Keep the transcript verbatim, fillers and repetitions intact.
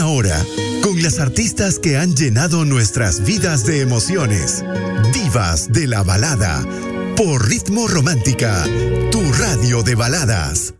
hora con las artistas que han llenado nuestras vidas de emociones. Divas de la balada. Por Ritmo Romántica, tu radio de baladas.